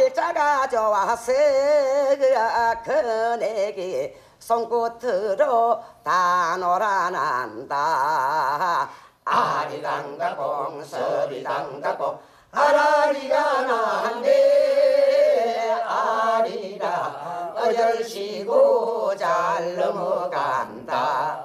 팔자가 좋아서 그네게 손끝으로 다 놀아난다. 아리랑다공 서리랑다공 아라리가 나한데 아리라 어절시고